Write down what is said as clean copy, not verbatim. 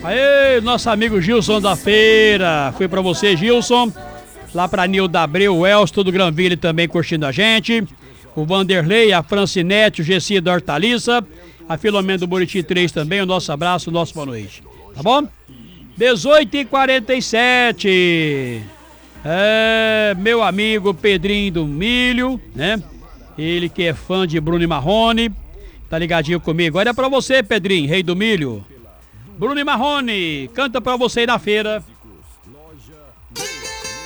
Aê, nosso amigo Gilson da feira. Foi pra você, Gilson. Lá pra Nilda Abreu, o Elcio do Granville também curtindo a gente. O Vanderlei, a Francinete, o Gessi da Hortaliça. A Filomena do Buriti 3 também. O nosso abraço, o nosso boa noite. Tá bom? 18h47. Meu amigo Pedrinho do Milho, né? Ele que é fã de Bruno e Marrone. Tá ligadinho comigo. Olha pra você, Pedrinho, rei do milho. Bruno e Marrone, canta pra você aí na feira.